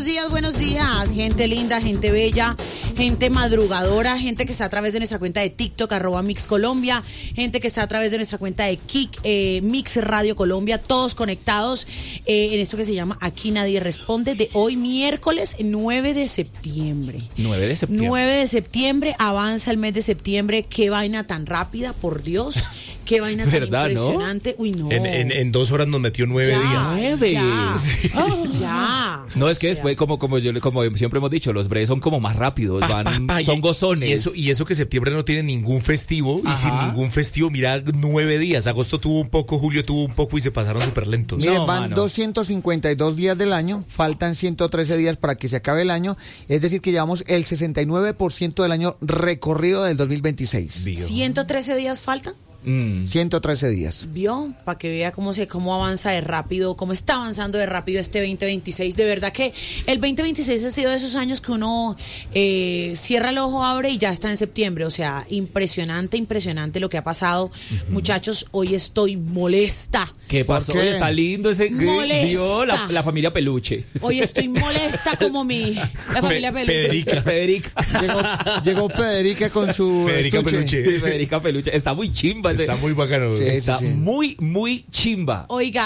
buenos días, gente linda, gente bella, gente madrugadora, gente que está a través de nuestra cuenta de TikTok, @MixColombia, gente que está a través de nuestra cuenta de Kik, Mix Radio Colombia, todos conectados en esto que se llama Aquí Nadie Responde, de hoy miércoles 9 de septiembre. 9 de septiembre. 9 de septiembre, avanza el mes de septiembre, qué vaina tan rápida, por Dios. Qué vaina tan impresionante. ¿No? Uy, no. En 2 horas nos metió 9 días. 9. Ya, sí. Ya. No, es que después, como siempre hemos dicho, los breves son como más rápidos, son gozones. Y eso que septiembre no tiene ningún festivo, y sin ningún festivo, mira, 9 días. Agosto tuvo un poco, julio tuvo un poco y se pasaron súper lentos. Miren, van 252 días del año, faltan 113 días para que se acabe el año, es decir que llevamos el 69% del año recorrido del 2026. ¿113 días faltan? 113 días. ¿Vio? Para que vea cómo avanza de rápido, cómo está avanzando de rápido este 2026. De verdad que el 2026 ha sido de esos años que uno cierra el ojo, abre y ya está en septiembre. O sea, impresionante lo que ha pasado. Muchachos, hoy estoy molesta. ¿Qué pasó? ¿Por qué? Está lindo ese. Vio la familia Peluche. Hoy estoy molesta como la familia Peluche. Federica. Llegó Federica con su Federica estuche. Peluche. Federica Peluche. Está muy chimba. Está muy bacano. Sí, Está sí. muy, muy chimba. Oiga,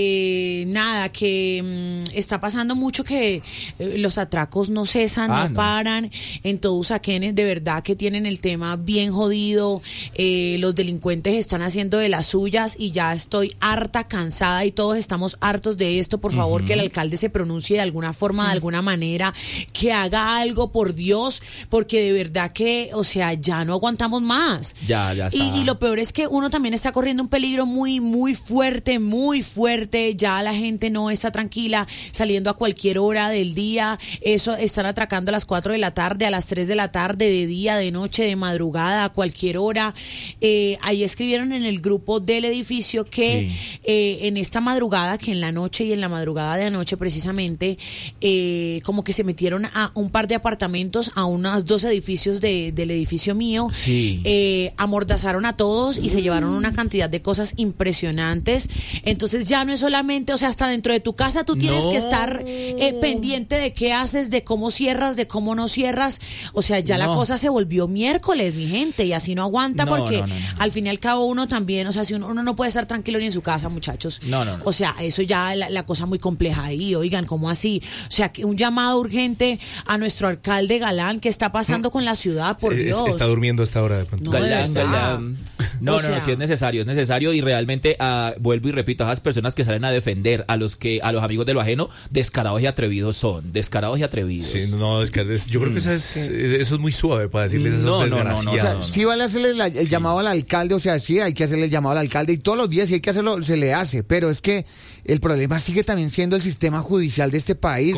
nada, que está pasando mucho que los atracos no cesan, no paran. En todo Usaquén, de verdad que tienen el tema bien jodido. Los delincuentes están haciendo de las suyas y ya estoy harta, cansada y todos estamos hartos de esto. Por favor, que el alcalde se pronuncie de alguna forma, de alguna manera, que haga algo, por Dios, porque de verdad que, o sea, ya no aguantamos más. Ya está. Y lo peor es que uno también está corriendo un peligro muy, muy fuerte, muy fuerte. Ya la gente no está tranquila saliendo a cualquier hora del día. Eso, están atracando a las 4 de la tarde, a las 3 de la tarde, de día, de noche, de madrugada, a cualquier hora. Ahí escribieron en el grupo del edificio que en esta madrugada, que en la noche y en la madrugada de anoche precisamente, como que se metieron a un par de apartamentos, a unos 2 edificios del edificio mío. Sí. Amordazaron a todos y se llevaron una cantidad de cosas impresionantes. Entonces ya no es solamente, o sea, hasta dentro de tu casa tú tienes que estar pendiente de qué haces, de cómo cierras, de cómo no cierras. O sea, ya la cosa se volvió miércoles, mi gente, y así no aguanta porque al fin y al cabo uno también, o sea, si uno no puede estar tranquilo ni en su casa, muchachos. No. O sea, eso ya la cosa muy compleja ahí, oigan, ¿cómo así? O sea, que un llamado urgente a nuestro alcalde Galán, ¿qué está pasando con la ciudad, por Dios? Está durmiendo a esta hora de pronto. No, Galán. No, sí es necesario y realmente vuelvo y repito, a esas personas que salen a defender a los amigos de lo ajeno, descarados y atrevidos son, Sí, yo creo que eso es muy suave para decirles a esos desgraciados. O sea, sí vale hacerle el llamado al alcalde, o sea, sí hay que hacerle el llamado al alcalde y todos los días si hay que hacerlo, se le hace, pero es que el problema sigue también siendo el sistema judicial de este país.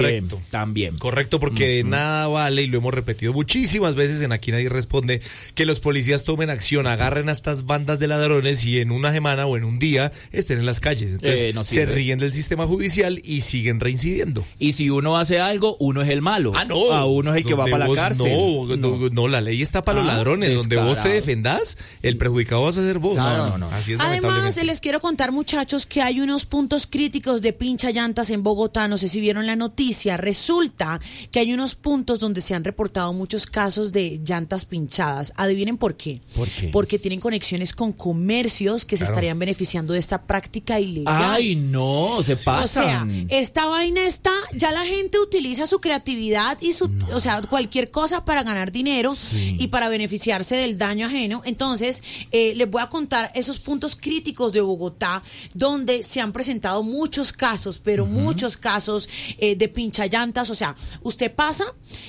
Correcto, porque de nada vale, y lo hemos repetido muchísimas veces en Aquí Nadie Responde, que los policías tomen acción, agarren a estas bandas de ladrones y en una semana o en un día estén en las calles. Entonces se ríen del sistema judicial y siguen reincidiendo. Y si uno hace algo, uno es el malo. No. A uno es el que va para la cárcel. No, la ley está para los ladrones. Descarado. Donde vos te defendás, el perjudicado vas a ser vos. Claro. Así es. Además, les quiero contar, muchachos, que hay unos puntos críticos de pincha llantas en Bogotá. No sé si vieron la noticia. Resulta que hay unos puntos donde se han reportado muchos casos de llantas pinchadas. Adivinen por qué. ¿Por qué? Porque tienen conexiones con comercios que se estarían beneficiando de esta práctica ilegal. Ay, no, se pasan. O sea, esta vaina ya la gente utiliza su creatividad y o sea, cualquier cosa para ganar dinero y para beneficiarse del daño ajeno. Entonces, les voy a contar esos puntos críticos de Bogotá donde se han presentado muchos casos, pero muchos casos de pinchallantas. O sea, usted pasa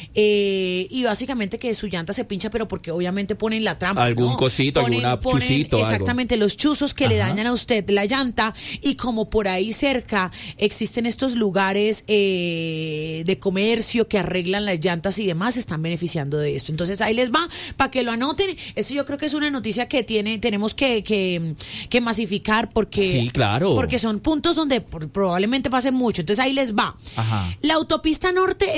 y básicamente que su llanta se pincha, pero porque obviamente ponen la trampa. Algún cosito, alguna chusito. Exactamente, los chuzos que le dañan a usted la llanta, y como por ahí cerca existen estos lugares de comercio que arreglan las llantas y demás, se están beneficiando de esto. Entonces ahí les va, para que lo anoten. Eso yo creo que es una noticia que tenemos que masificar porque, sí, claro, porque son puntos donde probablemente pasen mucho. Entonces ahí les va. Ajá. La autopista norte está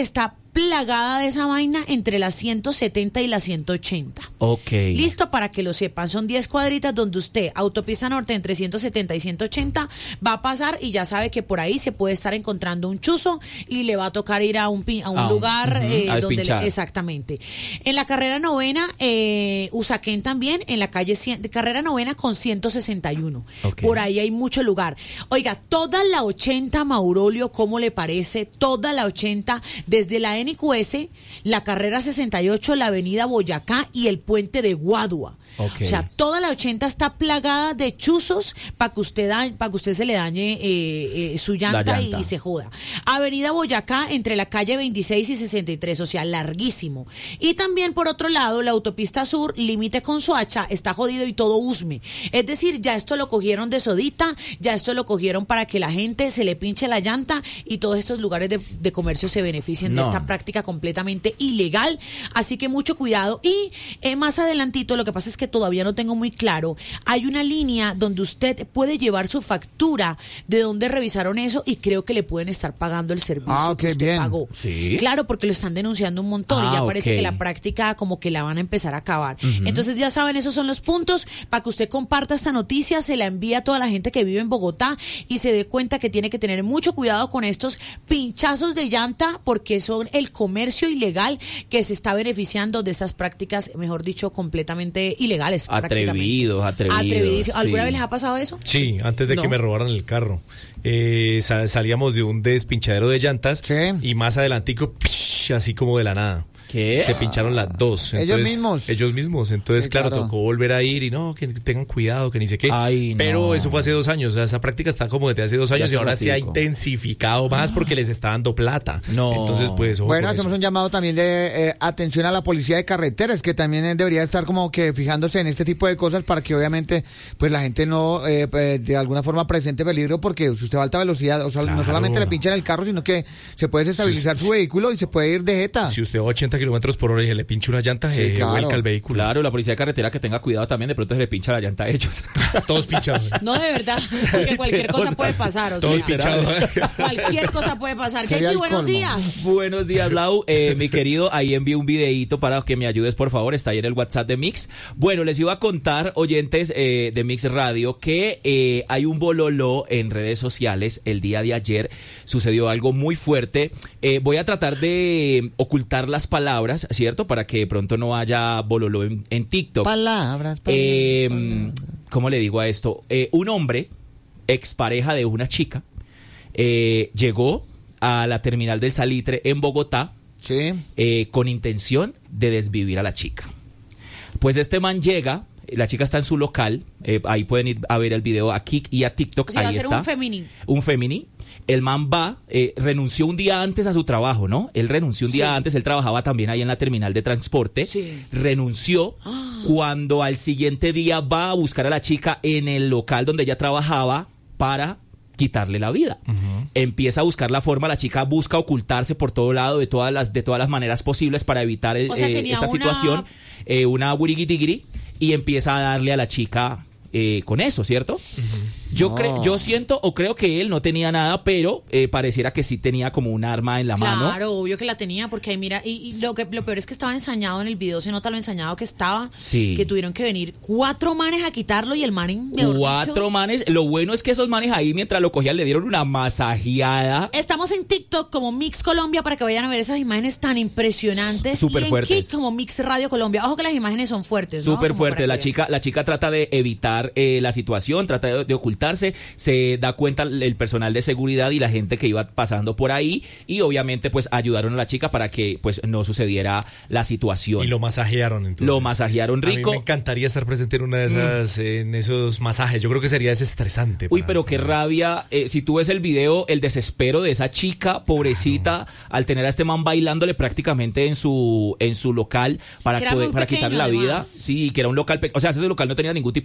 plagada de esa vaina entre las 170 y las 180. Ok. Listo, para que lo sepan, son 10 cuadritas donde usted, autopista norte entre 170 y 180, va a pasar y ya sabe que por ahí se puede estar encontrando un chuzo y le va a tocar ir a un lugar a donde despinchar. exactamente. En la carrera novena, Usaquén también, en la calle carrera novena con 161. Okay. Por ahí hay mucho lugar. Oiga, toda la 80, Maurolio, ¿cómo le parece? Toda la 80, desde la NQS, la carrera 68, la avenida Boyacá y el puente de Guadua. Okay. O sea, toda la 80 está plagada de chuzos para que usted se le dañe su llanta y se joda. Avenida Boyacá entre la calle 26 y 63, o sea, larguísimo. Y también por otro lado, la autopista sur, límite con Soacha, está jodido y todo Usme. Es decir, ya esto lo cogieron de sodita, ya esto lo cogieron para que la gente se le pinche la llanta y todos estos lugares de comercio se beneficien de esta práctica completamente ilegal. Así que mucho cuidado. Y más adelantito, lo que pasa es que todavía no tengo muy claro, hay una línea donde usted puede llevar su factura de dónde revisaron eso y creo que le pueden estar pagando el servicio que usted pagó. ¿Sí? Claro, porque lo están denunciando un montón y ya parece que la práctica como que la van a empezar a acabar. Entonces ya saben, esos son los puntos para que usted comparta esta noticia, se la envía a toda la gente que vive en Bogotá y se dé cuenta que tiene que tener mucho cuidado con estos pinchazos de llanta porque son el comercio ilegal que se está beneficiando de esas prácticas, mejor dicho, completamente ilegales. Atrevidos. ¿Alguna vez les ha pasado eso? Sí, antes de que me robaran el carro. Salíamos de un despinchadero de llantas y más adelantico, así como de la nada. ¿Qué? Se pincharon las dos. Entonces, ellos mismos. Entonces, claro, tocó volver a ir y no, que tengan cuidado, que ni sé qué. Ay, pero eso fue hace 2 años. O sea, esa práctica está como desde hace 2 años y ahora se ha intensificado más porque les está dando plata. Entonces, pues. Bueno, hacemos un llamado también de atención a la policía de carreteras, que también debería estar como que fijándose en este tipo de cosas para que obviamente pues la gente no de alguna forma presente peligro, porque si usted va a alta velocidad, o sea, no solamente le pinchan el carro, sino que se puede desestabilizar su vehículo y se puede ir de jeta. Si usted va a 80 kilómetros por hora y le pincha una llanta, vuelca el vehículo. Claro, la policía de carretera que tenga cuidado también, de pronto se le pincha la llanta a ellos. Todos pinchados. No, de verdad, porque cualquier cosa puede pasar. Todos pinchados. Cualquier cosa puede pasar. Jackie, buenos días. Buenos días, Lau. Mi querido, ahí envié un videíto para que me ayudes, por favor. Está ahí en el WhatsApp de Mix. Bueno, les iba a contar, oyentes de Mix Radio, que hay un bololó en redes sociales. El día de ayer sucedió algo muy fuerte. Voy a tratar de ocultar las palabras, ¿cierto? Para que de pronto no haya bololó en TikTok. Palabras. ¿Cómo le digo a esto? Un hombre, expareja de una chica, llegó a la terminal del Salitre en Bogotá con intención de desvivir a la chica. Pues este man llega, la chica está en su local, ahí pueden ir a ver el video aquí y a TikTok. O sea, ahí va a ser está. Un femini. El man va, renunció un día antes a su trabajo, ¿no? Él renunció un día antes, él trabajaba también ahí en la terminal de transporte. Renunció. Cuando al siguiente día va a buscar a la chica en el local donde ella trabajaba para quitarle la vida. Empieza a buscar la forma, la chica busca ocultarse por todo lado, de todas las maneras posibles para evitar esta situación, una wirigitigiri, y empieza a darle a la chica con eso, ¿cierto? Yo siento o creo que él no tenía nada, pero pareciera que sí tenía como un arma en la mano. Claro, obvio que la tenía, porque ahí mira, y lo peor es que estaba ensañado en el video, se nota lo ensañado que estaba, que tuvieron que venir 4 manes a quitarlo y el man... 4 manes, lo bueno es que esos manes ahí mientras lo cogían le dieron una masajeada. Estamos en TikTok como Mix Colombia para que vayan a ver esas imágenes tan impresionantes. Súper fuertes. Y en Kik como Mix Radio Colombia. Ojo que las imágenes son fuertes, ¿no? Súper fuertes. La chica trata de evitar la situación, trata de ocultarse, se da cuenta el personal de seguridad y la gente que iba pasando por ahí y obviamente pues ayudaron a la chica para que pues no sucediera la situación. Y lo masajearon entonces. Lo masajearon rico. A mí me encantaría estar presente en una de esas, en esos masajes. Yo creo que sería desestresante. Uy, pero qué rabia. Si tú ves el video, el desespero de esa chica, pobrecita, al tener a este man bailándole prácticamente en su local para quitarle la vida. Sí, que era un local, o sea, ese local no tenía ningún tipo de seguridad,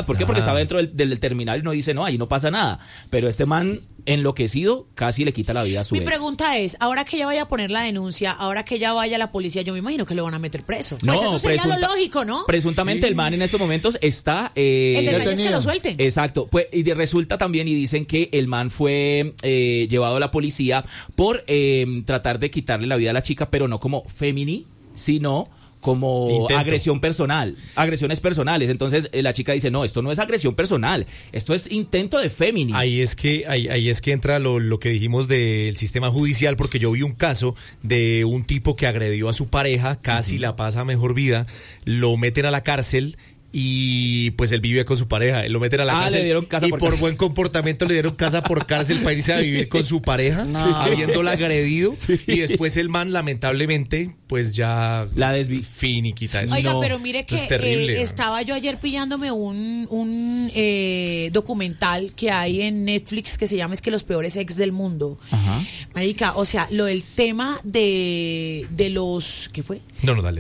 seguridad. ¿Por qué? Porque estaba dentro del terminal y no dice, no, ahí no pasa nada. Pero este man, enloquecido, casi le quita la vida a su ex. Mi pregunta es, ahora que ella vaya a poner la denuncia, ahora que ella vaya a la policía, yo me imagino que lo van a meter preso. No, pues eso sería lo lógico, ¿no? Presuntamente el man en estos momentos está... el detalle es que lo suelten. Exacto. Pues, y resulta también, y dicen que el man fue llevado a la policía por tratar de quitarle la vida a la chica, pero no como femini, sino como agresión personal, agresiones personales. Entonces la chica dice, no, esto no es agresión personal, esto es intento de femini. Ahí es que entra lo que dijimos del sistema judicial, porque yo vi un caso de un tipo que agredió a su pareja, casi la pasa a mejor vida, lo meten a la cárcel. Y pues él vive con su pareja, lo meten a la cárcel, le dieron casa y por por cárcel. buen comportamiento le dieron casa por cárcel para irse a vivir con su pareja, habiéndola agredido, y después el man lamentablemente pues ya finiquita eso. Oiga, no, pero mire que es terrible, estaba yo ayer pillándome un documental que hay en Netflix que se llama Es que los peores ex del mundo. Ajá. Marica, o sea, lo del tema de los... ¿Qué fue? No, dale.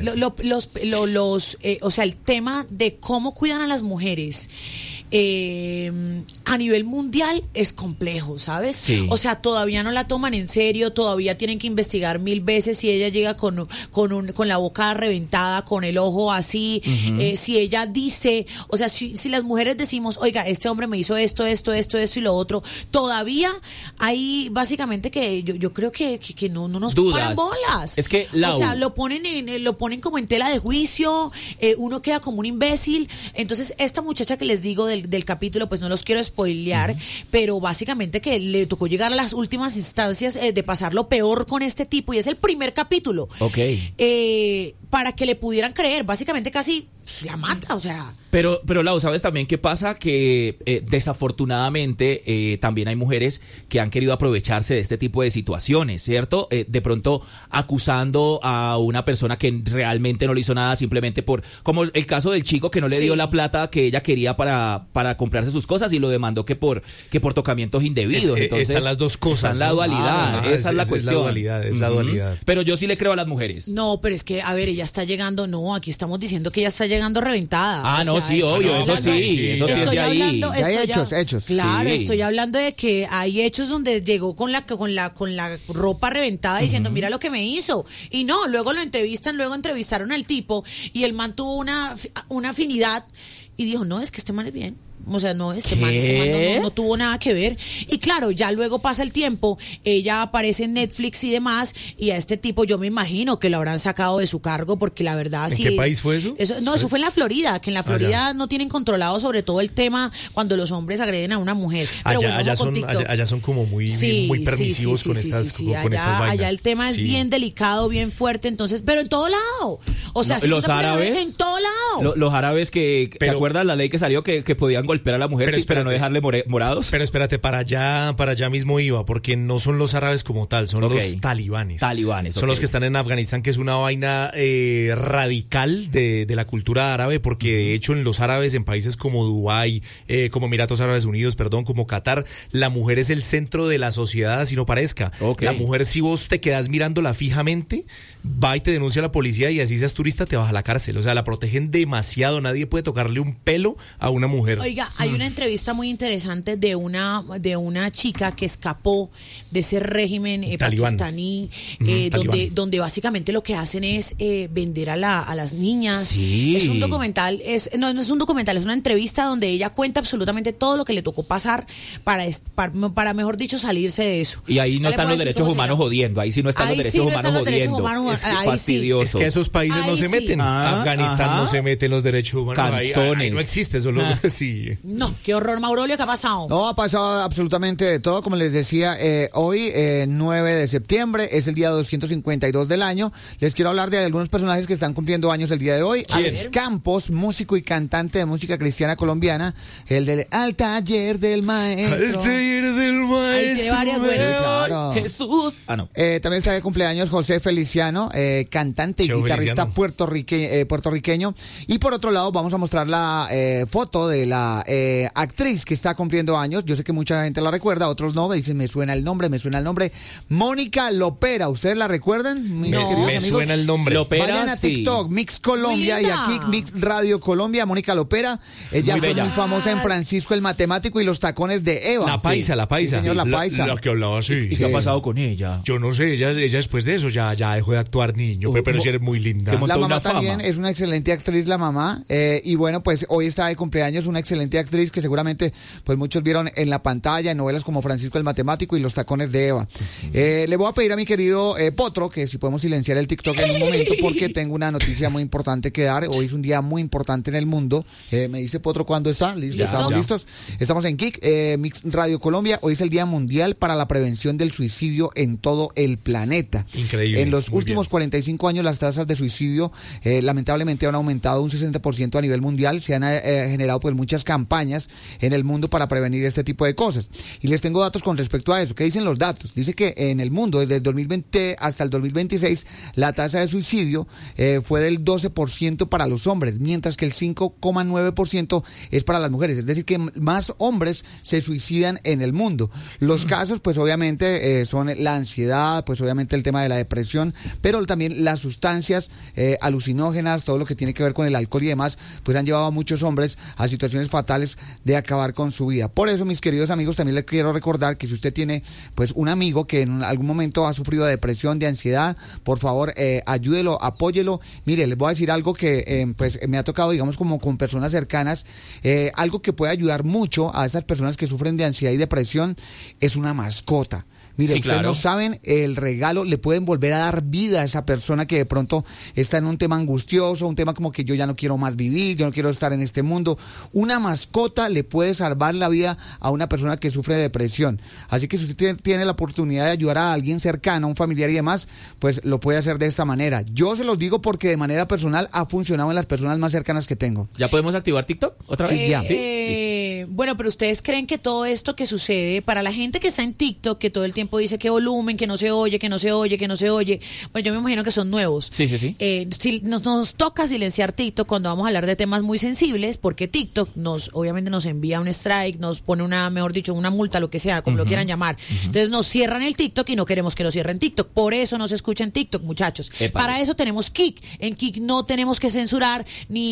O sea, el tema de cómo cuidan a las mujeres a nivel mundial es complejo, ¿sabes? Sí. O sea, todavía no la toman en serio, todavía tienen que investigar 1000 veces si ella llega con la boca reventada, con el ojo así, si ella dice, o sea, si las mujeres decimos, oiga, este hombre me hizo esto y lo otro, todavía hay básicamente que yo creo que no nos dudas. paran bolas. Es que o sea, lo ponen como en tela de juicio, uno queda como un imbécil. Entonces, esta muchacha que les digo del capítulo, pues no los quiero spoilear, pero básicamente que le tocó llegar a las últimas instancias de pasar lo peor con este tipo, y es el primer capítulo. Ok. Para que le pudieran creer, básicamente casi la mata, o sea... Pero Lau, ¿sabes también qué pasa? Que desafortunadamente también hay mujeres que han querido aprovecharse de este tipo de situaciones, ¿cierto? De pronto acusando a una persona que realmente no le hizo nada simplemente como el caso del chico que no le dio la plata que ella quería para comprarse sus cosas y lo demandó que por tocamientos indebidos. Entonces, están las dos cosas. Están la dualidad, esa es la cuestión. Es la dualidad. Pero yo sí le creo a las mujeres. No, pero es que, a ver, ella está llegando, aquí estamos diciendo que ella está llegando reventada. No, sí, obvio, eso sí, eso sí es de ahí. Hay hechos. Claro, Sí. estoy hablando de que hay hechos donde llegó con la ropa reventada diciendo, mira lo que me hizo. Y no, luego entrevistaron al tipo y el man tuvo una afinidad y dijo, no, es que este man es bien. O sea, no, este man no tuvo nada que ver. Y claro, ya luego pasa el tiempo, ella aparece en Netflix y demás, y a este tipo yo me imagino que lo habrán sacado de su cargo, porque la verdad ¿En sí... qué país fue eso? Eso fue en la Florida, que en la Florida no tienen controlado sobre todo el tema cuando los hombres agreden a una mujer. Pero allá son como muy permisivos con estas vainas. Allá el tema es bien delicado, bien fuerte, entonces, pero en todo lado. O sea, los árabes, en todo lado. Los árabes ¿te acuerdas la ley que salió que podían golpear a la mujer pero no dejarle morados? Pero espérate, para allá mismo iba, porque no son los árabes como tal, son los talibanes. Son los que están en Afganistán, que es una vaina radical de la cultura árabe, porque de hecho en los árabes, en países como Dubái, como Emiratos Árabes Unidos, como Qatar, la mujer es el centro de la sociedad, así no parezca. La mujer, si vos te quedas mirándola fijamente, va y te denuncia a la policía, y así seas turista te vas a la cárcel. O sea, la protegen demasiado, nadie puede tocarle un pelo a una mujer. Oiga, hay una entrevista muy interesante de una chica que escapó de ese régimen pakistaní, donde básicamente lo que hacen es vender a las niñas. Sí. Es un documental, no es un documental, es una entrevista donde ella cuenta absolutamente todo lo que le tocó pasar para mejor dicho, salirse de eso. Y ahí no están los derechos humanos jodiendo, ahí sí no están los derechos humanos jodiendo. Es fastidioso. Es que esos países no se meten. Afganistán no se meten los derechos humanos. Ahí no existe, solo sí. No, qué horror, Maurolio, ¿qué ha pasado? No, ha pasado absolutamente de todo. Como les decía, hoy, 9 de septiembre, es el día 252 del año. Les quiero hablar de algunos personajes que están cumpliendo años el día de hoy. Alex Campos, músico y cantante de música cristiana colombiana. El del Al Taller del Maestro. Al Taller del Maestro. Ahí tiene varias buenas. Claro. Jesús. Ah, no. También está de cumpleaños José Feliciano, cantante y Cheo guitarrista Feliciano. puertorriqueño. Y por otro lado, vamos a mostrar la foto de la actriz que está cumpliendo años. Yo sé que mucha gente la recuerda, otros no. Me dicen, me suena el nombre. Mónica Lopera. ¿Ustedes la recuerdan, mis queridos me amigos? suena el nombre. Lopera, Vayan a TikTok, Mix Colombia y aquí Mix Radio Colombia, Mónica Lopera. Ella fue muy famosa en Francisco el Matemático y los tacones de Eva. La paisa. Sí, señor, la paisa. La que hablaba así. ¿Y qué ha pasado con ella? Yo no sé, ella después de eso ya dejó de actuar niño, pero sí eres muy linda. ¿Cómo? La montó mamá una fama. también es una excelente actriz, la mamá. Y bueno, pues hoy está de cumpleaños una excelente actriz que seguramente pues muchos vieron en la pantalla, en novelas como Francisco el Matemático y Los Tacones de Eva. Le voy a pedir a mi querido Potro que si podemos silenciar el TikTok en un momento porque tengo una noticia muy importante que dar. Hoy es un día muy importante en el mundo. Me dice Potro cuándo está. ¿Listo? Ya, ¿Estamos ya. listos? Estamos en Kik, Mix Radio Colombia. Hoy es el Día Mundial para la Prevención del Suicidio en todo el planeta. Increíble. En los Muy últimos bien. 45 años las tasas de suicidio lamentablemente han aumentado un 60% a nivel mundial. Se han generado pues muchas campañas en el mundo para prevenir este tipo de cosas. Y les tengo datos con respecto a eso. ¿Qué dicen los datos? Dice que en el mundo desde el 2020 hasta el 2026 la tasa de suicidio fue del 12% para los hombres, mientras que el 5,9% es para las mujeres. Es decir, que más hombres se suicidan en el mundo. Los casos pues obviamente son la ansiedad, pues obviamente el tema de la depresión, pero también las sustancias alucinógenas, todo lo que tiene que ver con el alcohol y demás, pues han llevado a muchos hombres a situaciones fatales de acabar con su vida. Por eso, mis queridos amigos, también les quiero recordar que si usted tiene pues un amigo que en algún momento ha sufrido de depresión, de ansiedad, por favor, ayúdelo, apóyelo. Mire, les voy a decir algo que pues me ha tocado, digamos, como con personas cercanas, algo que puede ayudar mucho a estas personas que sufren de ansiedad y depresión es una mascota. Mire, Sí, ustedes claro. no saben el regalo, le pueden volver a dar vida a esa persona que de pronto está en un tema angustioso, un tema como que yo ya no quiero más vivir, yo no quiero estar en este mundo. Una mascota le puede salvar la vida a una persona que sufre de depresión. Así que si usted tiene la oportunidad de ayudar a alguien cercano, a un familiar y demás, pues lo puede hacer de esta manera. Yo se los digo porque de manera personal ha funcionado en las personas más cercanas que tengo. ¿Ya podemos activar TikTok otra vez? Sí, ya. Bueno, pero ustedes creen que todo esto que sucede, para la gente que está en TikTok, que todo el tiempo dice que volumen, que no se oye, que no se oye, que no se oye, bueno, yo me imagino que son nuevos. Sí. Si nos toca silenciar TikTok cuando vamos a hablar de temas muy sensibles, porque TikTok obviamente nos envía un strike, nos pone mejor dicho, una multa, lo que sea, como lo quieran llamar. Entonces nos cierran el TikTok y no queremos que nos cierren TikTok. Por eso no se escucha en TikTok, muchachos. Para eso tenemos Kik. En Kik no tenemos que censurar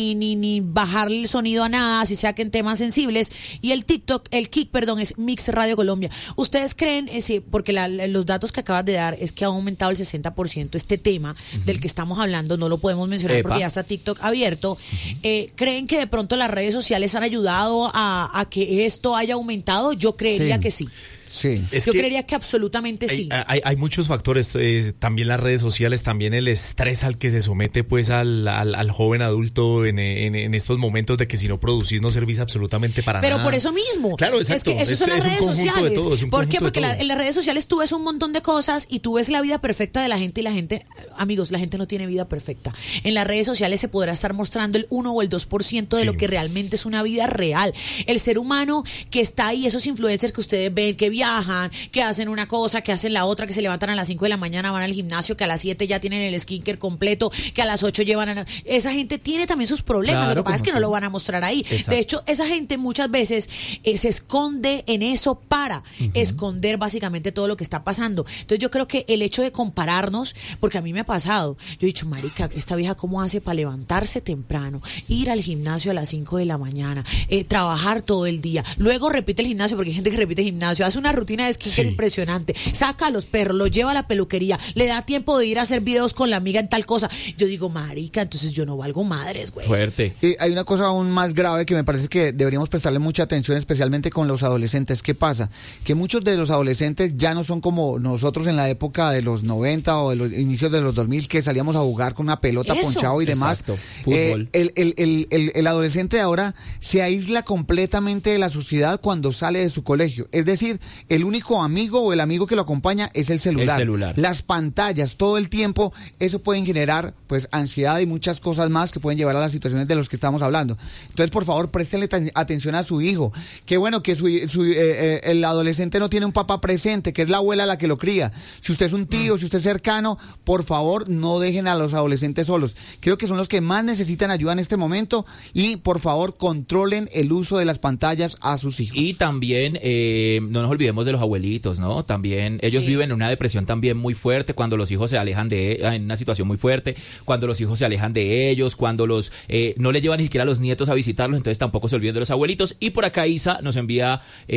ni bajarle el sonido a nada, si sea que en temas sensibles. Y el Kik, es Mix Radio Colombia. ¿Ustedes creen, sí, porque los datos que acabas de dar es que ha aumentado el 60% este tema del que estamos hablando, no lo podemos mencionar porque ya está TikTok abierto. ¿Creen que de pronto las redes sociales han ayudado a que esto haya aumentado? Yo creería que sí. Sí. Yo creería que absolutamente sí. Hay muchos factores, también las redes sociales, también el estrés al que se somete pues al joven adulto en estos momentos de que si no producís no servís absolutamente para nada. Pero por eso mismo. Claro, exacto. Es que eso son las redes sociales. ¿Por qué? Porque en en las redes sociales tú ves un montón de cosas y tú ves la vida perfecta de la gente y la gente, amigos, la gente no tiene vida perfecta. En las redes sociales se podrá estar mostrando el 1 o el 2% de lo que realmente es una vida real. El ser humano que está ahí, esos influencers que ustedes ven, que viajan, que hacen una cosa, que hacen la otra, que se levantan a las 5 de la mañana, van al gimnasio, que a las 7 ya tienen el skincare completo, que a las 8 llevan esa gente tiene también sus problemas, Claro, lo que pasa es que como no lo van a mostrar ahí. Exacto. De hecho, esa gente muchas veces se esconde en eso para esconder básicamente todo lo que está pasando. Entonces yo creo que el hecho de compararnos, porque a mí me ha pasado, yo he dicho, marica, esta vieja cómo hace para levantarse temprano, ir al gimnasio a las 5 de la mañana, trabajar todo el día, luego repite el gimnasio, porque hay gente que repite gimnasio, hace una rutina de skincare impresionante, saca a los perros, los lleva a la peluquería, le da tiempo de ir a hacer videos con la amiga en tal cosa. Yo digo, marica, entonces yo no valgo madres, güey. Fuerte. Y hay una cosa aún más grave que me parece que deberíamos prestarle mucha atención, especialmente con los adolescentes. ¿Qué pasa? Que muchos de los adolescentes ya no son como nosotros en la época de los 90 o de los inicios de los 2000, que salíamos a jugar con una pelota Eso. ponchado y demás. Exacto. Fútbol. El adolescente de ahora se aísla completamente de la sociedad cuando sale de su colegio. Es decir, el único amigo o el amigo que lo acompaña es el celular. Las pantallas, todo el tiempo, eso pueden generar pues ansiedad y muchas cosas más que pueden llevar a las situaciones de los que estamos hablando. Entonces, por favor, préstenle atención a su hijo. Qué bueno que el adolescente no tiene un papá presente, que es la abuela la que lo cría. Si usted es un tío, si usted es cercano, por favor, no dejen a los adolescentes solos. Creo que son los que más necesitan ayuda en este momento y, por favor, controlen el uso de las pantallas a sus hijos. Y también no nos olvidemos de los abuelitos, ¿no? También ellos viven en una depresión también muy fuerte cuando los hijos se alejan en una situación muy fuerte, cuando los hijos se alejan de ellos, cuando no le llevan ni siquiera a los nietos a visitarlos, entonces tampoco se olviden de los abuelitos. Y por acá Isa nos envía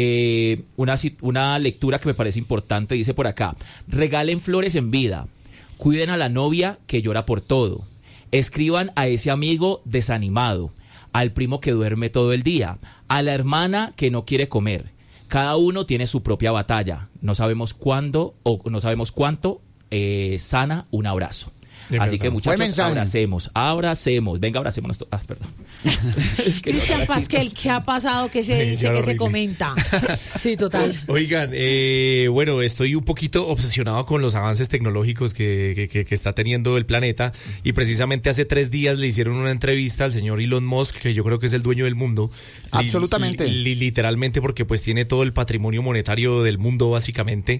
una lectura que me parece importante, dice por acá: regalen flores en vida, cuiden a la novia que llora por todo, escriban a ese amigo desanimado, al primo que duerme todo el día, a la hermana que no quiere comer. Cada uno tiene su propia batalla. No sabemos cuándo o no sabemos cuánto sana un abrazo. Así que, muchachos, abracemos. Venga, abracémonos. Perdón. Cristian Pasquel, ¿qué ha pasado? ¿Qué se dice? ¿Qué se comenta? Sí, total. Oigan, bueno, estoy un poquito obsesionado con los avances tecnológicos que está teniendo el planeta, y precisamente hace 3 días le hicieron una entrevista al señor Elon Musk, que yo creo que es el dueño del mundo. Absolutamente. Literalmente, porque pues tiene todo el patrimonio monetario del mundo, básicamente.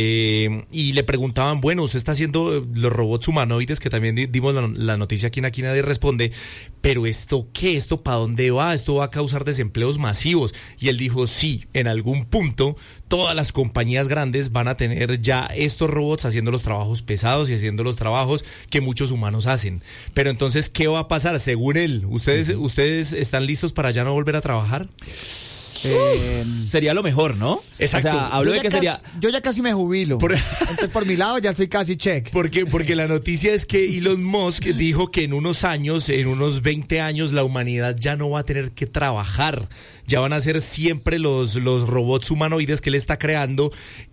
Y le preguntaban, bueno, usted está haciendo los robots humanoides, que también dimos la noticia aquí en Aquí Nadie Responde, pero ¿esto qué? ¿Esto para dónde va? ¿Esto va a causar desempleos masivos? Y él dijo, sí, en algún punto todas las compañías grandes van a tener ya estos robots haciendo los trabajos pesados y haciendo los trabajos que muchos humanos hacen. Pero entonces, ¿qué va a pasar? Según él, ¿ustedes están listos para ya no volver a trabajar? Sería lo mejor, ¿no? Exacto. O sea, hablo de que sería... Yo ya casi me jubilo. Entonces, por mi lado, ya estoy casi check. Porque la noticia es que Elon Musk dijo que en unos 20 años, la humanidad ya no va a tener que trabajar. Ya van a ser siempre los robots humanoides que él está creando,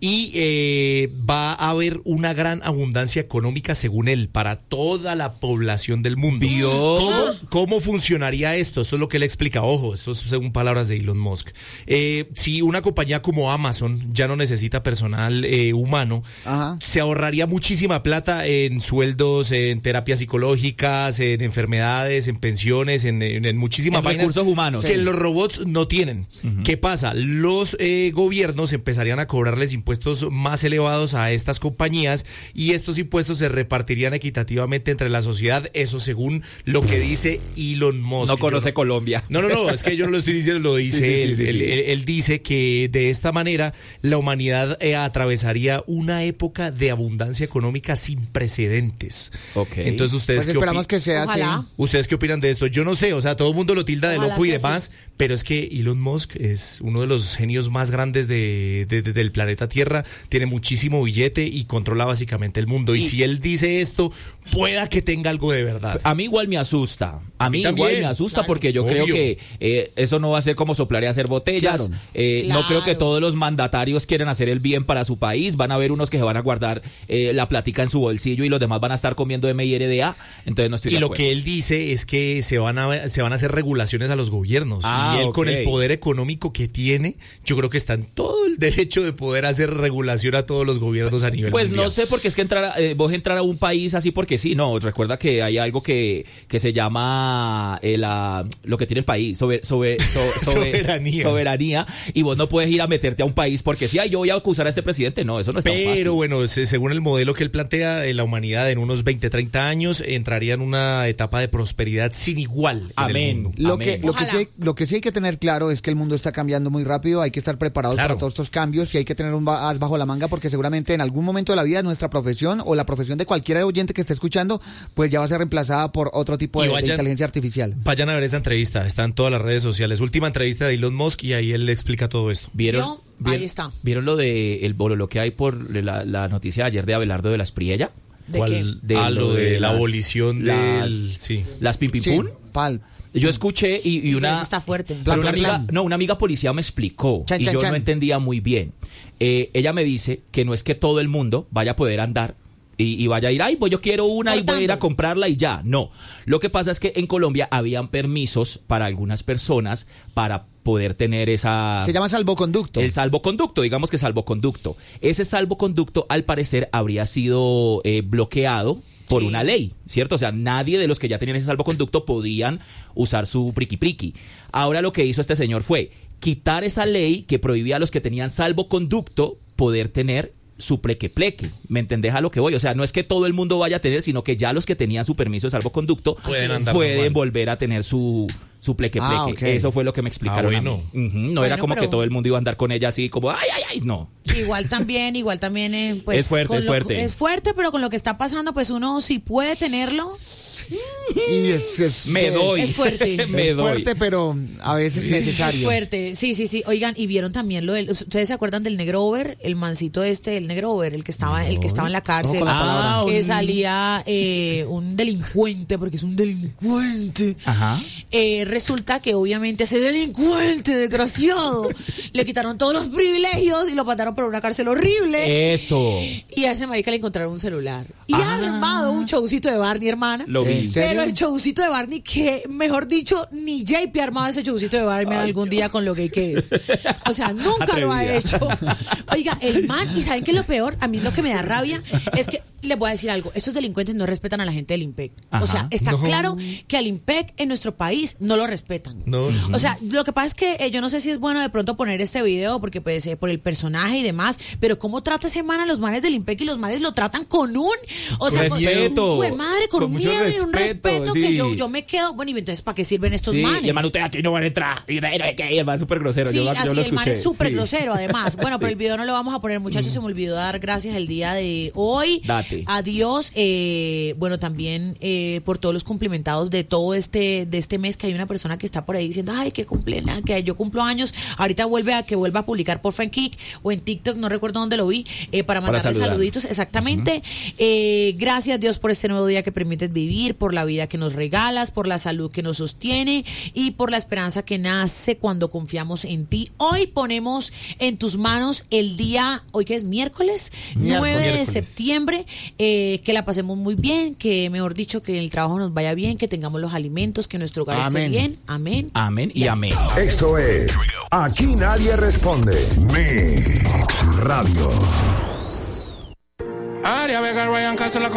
y va a haber una gran abundancia económica, según él, para toda la población del mundo. ¿Cómo funcionaría esto? Eso es lo que él explica. Ojo, eso es según palabras de Elon Musk. Si una compañía como Amazon ya no necesita personal humano, se ahorraría muchísima plata en sueldos, en terapias psicológicas, en enfermedades, en pensiones, en muchísimas recursos humanos que los robots no tienen. ¿Qué pasa? Los gobiernos empezarían a cobrarles impuestos más elevados a estas compañías, y estos impuestos se repartirían equitativamente entre la sociedad. Eso según lo que dice Elon Musk. No conoce Colombia. No, es que yo no lo estoy diciendo, lo dice él. Él dice que de esta manera la humanidad atravesaría una época de abundancia económica sin precedentes. Okay. Entonces, ¿ustedes pues esperamos que sea así. ¿Ustedes qué opinan de esto? Yo no sé, o sea, todo el mundo lo tilda de loco y demás, pero es que Elon Musk es uno de los genios más grandes del planeta Tierra, tiene muchísimo billete y controla básicamente el mundo. Y si él dice esto, pueda que tenga algo de verdad. A mí igual me asusta. Claro, porque yo creo que eso no va a ser como soplar y hacer botellas. No creo que todos los mandatarios quieran hacer el bien para su país. Van a haber unos que se van a guardar la plática en su bolsillo, y los demás van a estar comiendo MIRDA. Entonces no estoy de acuerdo. Lo que él dice es que se van a hacer regulaciones a los gobiernos. Y él, con el poder económico que tiene, yo creo que está en todo el derecho de poder hacer regulación a todos los gobiernos a nivel mundial. No sé, porque es que vos entrar a un país así porque sí, no. Recuerda que hay algo que se llama lo que tiene el país, soberanía, y vos no puedes ir a meterte a un país porque sí, yo voy a acusar a este presidente. No, eso no es tan fácil. Pero bueno, según el modelo que él plantea, la humanidad en unos 20, 30 años entraría en una etapa de prosperidad sin igual. Amén. Lo que sí hay que tener claro es que el mundo está cambiando muy rápido, hay que estar preparados para todos estos cambios, y hay que tener un as bajo la manga, porque seguramente en algún momento de la vida nuestra profesión o la profesión de cualquier oyente que esté escuchando, pues ya va a ser reemplazada por otro tipo de inteligencia artificial. Vayan a ver esa entrevista, está en todas las redes sociales. Última entrevista de Elon Musk, y ahí él le explica todo esto. Ahí está. ¿Vieron lo de lo que hay por la noticia de ayer de Abelardo de la Espriella? ¿De qué? Lo de la abolición de las Pimpimpún. Yo escuché y una... Eso está fuerte. Pero una amiga policía me explicó y yo no entendía muy bien. Ella me dice que no es que todo el mundo vaya a poder andar y vaya a ir, pues yo quiero una y voy a ir a comprarla y ya. No. Lo que pasa es que en Colombia habían permisos para algunas personas para poder tener esa... Se llama salvoconducto. El salvoconducto, digamos que salvoconducto. Ese salvoconducto, al parecer, habría sido bloqueado por una ley, ¿cierto? O sea, nadie de los que ya tenían ese salvoconducto podían usar su priqui. Ahora lo que hizo este señor fue quitar esa ley que prohibía a los que tenían salvoconducto poder tener su pleque. ¿Me entendés a lo que voy? O sea, no es que todo el mundo vaya a tener, sino que ya los que tenían su permiso de salvoconducto pueden volver a tener su pleque. Okay. Eso fue lo que me explicaron a mí. No era como que todo el mundo iba a andar con ella así como ay, no. Igual también, pues es fuerte, es fuerte, pero con lo que está pasando, pues uno si puede tenerlo. Y es me doy. Es fuerte. Me doy. Fuerte, pero a veces necesario. Es fuerte, sí. Oigan, y vieron también ¿ustedes se acuerdan del negro over? El mancito el negro over, el que estaba en la cárcel, que salía un delincuente, porque es un delincuente. Ajá. Resulta que obviamente ese delincuente desgraciado le quitaron todos los privilegios y lo mandaron por una cárcel horrible. Eso. Y a ese marica le encontraron un celular. Y ha armado un showcito de Barney, hermana. Lo vi. Pero el showcito de Barney, que mejor dicho, ni JP ha armado ese showcito de Barney algún día con lo gay que es. O sea, nunca lo ha hecho. Oiga, el man, ¿y saben qué es lo peor? A mí lo que me da rabia es que, les voy a decir algo, estos delincuentes no respetan a la gente del IMPEC. O sea, está claro que al IMPEC en nuestro país no lo respetan. O sea, lo que pasa es que yo no sé si es bueno de pronto poner este video porque pues por el personaje y demás, pero cómo trata ese man a los manes del IMPEC y los manes lo tratan con un, o sea, respeto. con un miedo y un respeto sí. que yo me quedo, bueno, y entonces ¿para qué sirven estos manes? Y el man, ustedes aquí no van a entrar. Y el man es súper grosero. Sí, yo así, lo escuché. el man es súper grosero además. Bueno, pero el video no lo vamos a poner, muchachos, se me olvidó dar gracias el día de hoy. Date. A Dios, bueno, también por todos los cumplimentados de todo este mes, que hay una persona que está por ahí diciendo, ay, que yo cumplo años, ahorita vuelve a publicar por FanKick o en TikTok, no recuerdo dónde lo vi, para mandarle saluditos, exactamente. Gracias Dios por este nuevo día que permites vivir, por la vida que nos regalas, por la salud que nos sostiene y por la esperanza que nace cuando confiamos en ti. Hoy ponemos en tus manos el día, hoy que es miércoles 9 de septiembre, que la pasemos muy bien, que mejor dicho, que el trabajo nos vaya bien, que tengamos los alimentos, que nuestro hogar esté bien. Amén. Amén y amén. Esto es Aquí Nadie Responde. Mix Radio.